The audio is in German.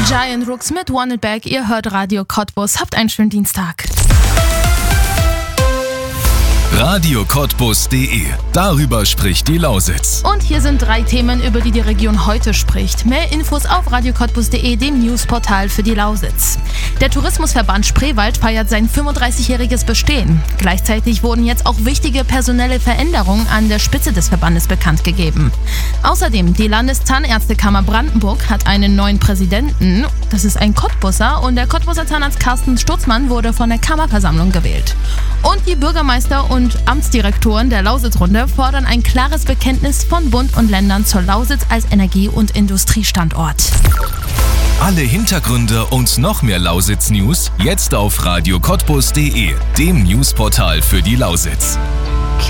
Giant Rooks mit Want It Back. Ihr hört Radio Cottbus. Habt einen schönen Dienstag. RadioCottbus.de. Darüber spricht die Lausitz. Und hier sind 3 Themen, über die die Region heute spricht. Mehr Infos auf RadioCottbus.de, dem Newsportal für die Lausitz. Der Tourismusverband Spreewald feiert sein 35-jähriges Bestehen. Gleichzeitig wurden jetzt auch wichtige personelle Veränderungen an der Spitze des Verbandes bekannt gegeben. Außerdem, die Landeszahnärztekammer Brandenburg hat einen neuen Präsidenten. Das ist ein Cottbusser und der Cottbusser Zahnarzt Carsten Stutzmann wurde von der Kammerversammlung gewählt. Und die Bürgermeister und Amtsdirektoren der Lausitzrunde fordern ein klares Bekenntnis von Bund und Ländern zur Lausitz als Energie- und Industriestandort. Alle Hintergründe und noch mehr Lausitz-News jetzt auf RadioCottbus.de, dem Newsportal für die Lausitz.